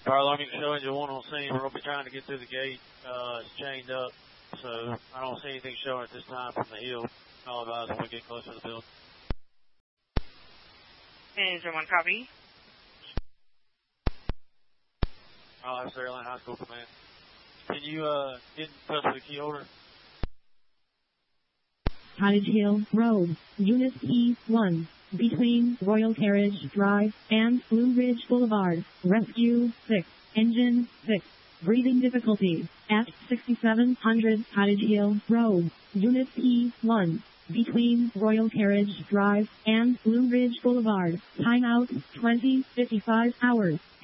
Fire alarm unit show engine 1 on scene. We're going to be trying to get through the gate. It's chained up, so I don't see anything showing at this time from the hill. I'll advise when we get closer to the building. Engine 1, copy. I'll have Airline High School Command. Can you get in touch with the key holder? Cottage Hill Road, Unit E1, between Royal Carriage Drive and Blue Ridge Boulevard, Rescue 6, Engine 6, breathing difficulties, at 6700 Cottage Hill Road, Unit E1, between Royal Carriage Drive and Blue Ridge Boulevard, timeout 20:55 hours.